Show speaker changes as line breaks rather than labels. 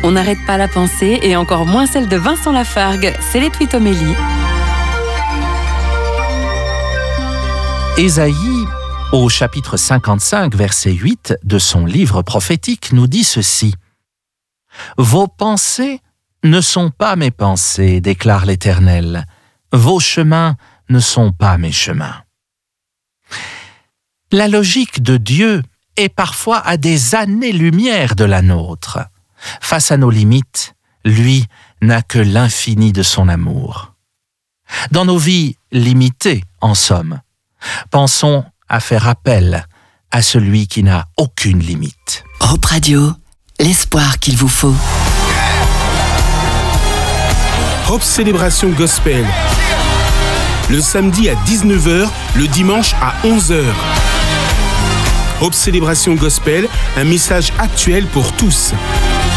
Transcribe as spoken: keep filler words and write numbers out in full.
On n'arrête pas la pensée et encore moins celle de Vincent Lafargue. C'est les Tweetomélies.
Ésaïe, au chapitre cinquante-cinq, verset huit de son livre prophétique, nous dit ceci. « Vos pensées ne sont pas mes pensées, déclare l'Éternel. Vos chemins ne sont pas mes chemins. » La logique de Dieu est parfois à des années-lumière de la nôtre. Face à nos limites, lui n'a que l'infini de son amour. Dans nos vies limitées, en somme, pensons à faire appel à celui qui n'a aucune limite.
Hope Radio, l'espoir qu'il vous faut.
Hope Célébration Gospel. Le samedi à dix-neuf heures, le dimanche à onze heures. Hope Célébration Gospel, un message actuel pour tous.